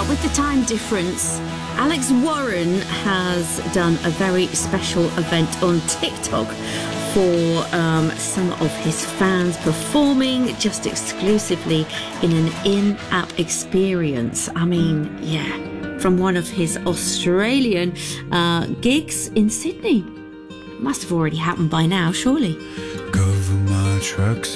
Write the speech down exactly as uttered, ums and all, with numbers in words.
But with the time difference, Alex Warren has done a very special event on TikTok for um, some of his fans, performing just exclusively in an in-app experience. I mean, yeah, from one of his Australian uh, gigs in Sydney. Must have already happened by now, surely. Cover my tracks